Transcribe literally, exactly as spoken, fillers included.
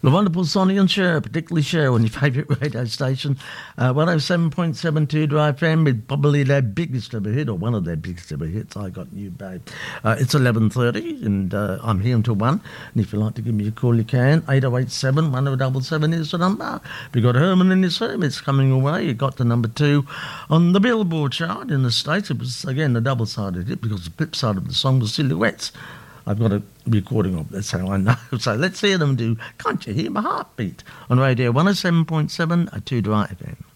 The wonderful Sonny and Cher, particularly Cher on your favourite radio station, uh, one oh seven point seven two Dry F M, with probably their biggest ever hit, or one of their biggest ever hits, I Got You Babe. Uh, it's eleven thirty, and uh, I'm here until one, and if you'd like to give me a call, you can. eight oh eight seven, one oh seven seven is the number. If you've got Herman in his home, it's coming away. You got to number two on the Billboard chart in the States. It was, again, a double-sided hit, because the flip side of the song was Silhouettes. I've got a recording of it, that's how I know. So let's hear them do Can't You Hear My Heartbeat on Radio one oh seven point seven at two Dry F M.